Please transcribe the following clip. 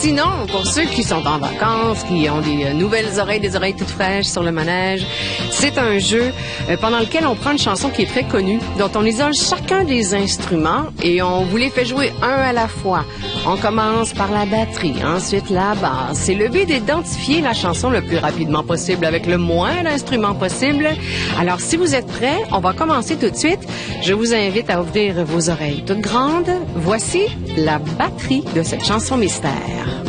sinon, pour ceux qui sont en vacances, qui ont des nouvelles oreilles, des oreilles toutes fraîches sur le manège, c'est un jeu pendant lequel on prend une chanson qui est très connue, dont on isole chacun des instruments et on vous les fait jouer un à la fois. On commence par la batterie, ensuite la basse. C'est le but d'identifier la chanson le plus rapidement possible avec le moins d'instruments possible. Alors, si vous êtes prêts, on va commencer tout de suite. Je vous invite à ouvrir vos oreilles toutes grandes. Voici la batterie de cette chanson mystère.